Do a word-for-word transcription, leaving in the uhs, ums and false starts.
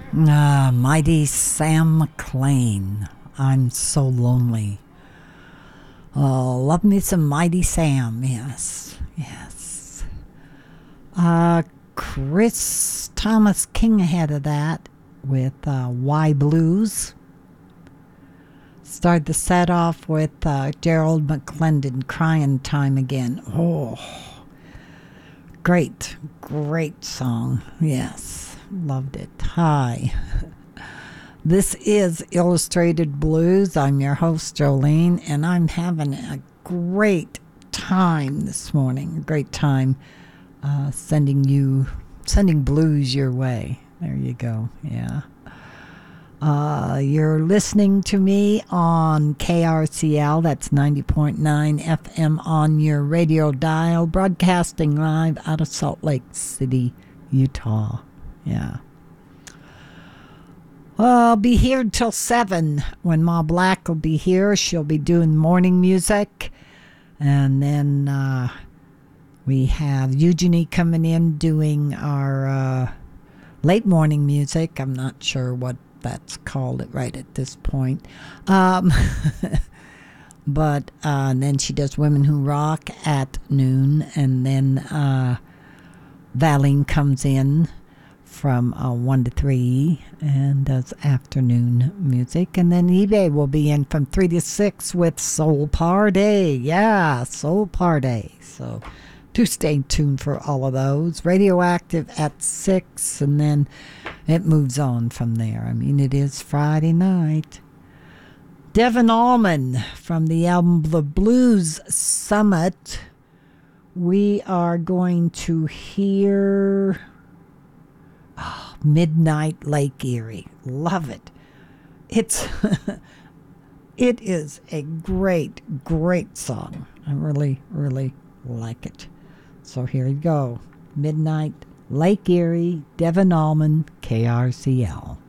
Ah, mighty Sam McLean. I'm so lonely. Oh, love me some mighty Sam. Yes, yes. Uh, Chris Thomas King ahead of that with uh, Why Blues. Start the set off with uh, Gerald McClendon, Crying Time Again. Oh, great, great song. Yes, loved it. Hi. This is Illustrated Blues. I'm your host, Jolene, and I'm having a great time this morning. A great time uh, sending you, sending blues your way. There you go. Yeah. Uh, you're listening to me on K R C L, that's ninety point nine F M on your radio dial, broadcasting live out of Salt Lake City, Utah. Yeah. Well, I'll be here till seven when Ma Black will be here. She'll be doing morning music. And then uh, we have Eugenie coming in doing our uh, late morning music. I'm not sure what that's called it right at this point. Um, but uh, and then she does Women Who Rock at noon. And then uh, Valine comes in from uh, one to three and does afternoon music. And then eBay will be in from three to six with Soul Party. Yeah, Soul Party. So do stay tuned for all of those. Radioactive at six, and then it moves on from there. I mean, it is Friday night. Devon Allman from the album The Blues Summit. We are going to hear oh, Midnight Lake Erie. Love it. It's it is a great, great song. I really, really like it. So here you go. Midnight Lake Erie, Devon Allman, K R C L.